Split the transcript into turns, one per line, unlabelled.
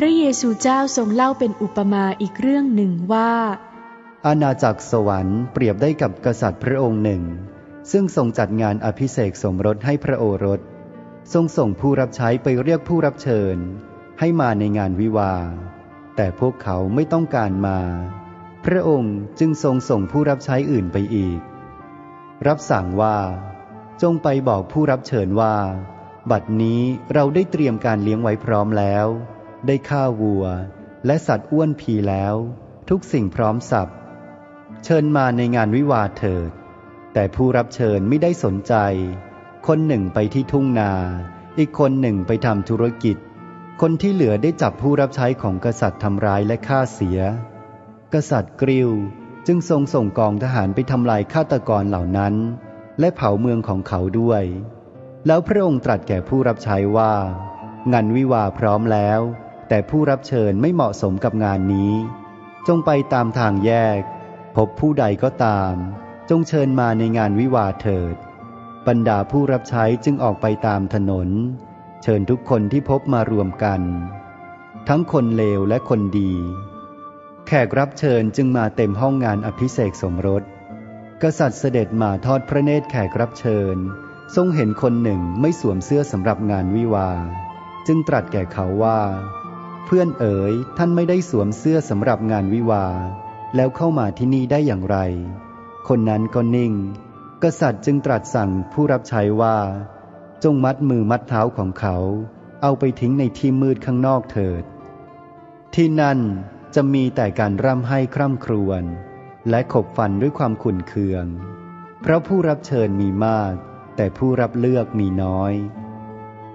ระเยซูเจ้าทรงเล่าเป็นอุปมาอีกเรื่องหนึ่งว่า
อาณาจักรสวรรค์เปรียบได้กับกษัตริย์พระองค์หนึ่งซึ่งทรงจัดงานอภิเษกสมรสให้พระโอรสทรงส่งผู้รับใช้ไปเรียกผู้รับเชิญให้มาในงานวิวาห์แต่พวกเขาไม่ต้องการมาพระองค์จึงทรงส่งผู้รับใช้อื่นไปอีกรับสั่งว่าจงไปบอกผู้รับเชิญว่าบัดนี้เราได้เตรียมการเลี้ยงไว้พร้อมแล้วได้ฆ่าวัวและสัตว์อ้วนพีแล้วทุกสิ่งพร้อมสับเชิญมาในงานวิวาห์เถิดแต่ผู้รับเชิญไม่ได้สนใจคนหนึ่งไปที่ทุ่งนาอีกคนหนึ่งไปทำธุรกิจคนที่เหลือได้จับผู้รับใช้ของกษัตริย์ทำร้ายและฆ่าเสียกษัตริย์กริ้วจึงทรงส่งกองทหารไปทำลายฆาตกรเหล่านั้นและเผาเมืองของเขาด้วยแล้วพระองค์ตรัสแก่ผู้รับใช้ว่างานวิวาห์พร้อมแล้วแต่ผู้รับเชิญไม่เหมาะสมกับงานนี้จงไปตามทางแยกพบผู้ใดก็ตามจงเชิญมาในงานวิวาห์เถิดบรรดาผู้รับใช้จึงออกไปตามถนนเชิญทุกคนที่พบมารวมกันทั้งคนเลวและคนดีแขกรับเชิญจึงมาเต็มห้องงานอภิเษกสมรสกษัตริย์เสด็จมาทอดพระเนตรแขกรับเชิญทรงเห็นคนหนึ่งไม่สวมเสื้อสำหรับงานวิวาห์จึงตรัสแก่เขาว่าเพื่อนเอ๋ยท่านไม่ได้สวมเสื้อสำหรับงานวิวาห์แล้วเข้ามาที่นี่ได้อย่างไรคนนั้นก็นิ่งกษัตริย์จึงตรัสสั่งผู้รับใช้ว่าจงมัดมือมัดเท้าของเขาเอาไปทิ้งในที่มืดข้างนอกเถิดที่นั่นจะมีแต่การร่ำไห้คร่ำครวญและขบฟันด้วยความขุ่นเคืองเพราะผู้รับเชิญมีมากแต่ผู้รับเลือกมีน้อย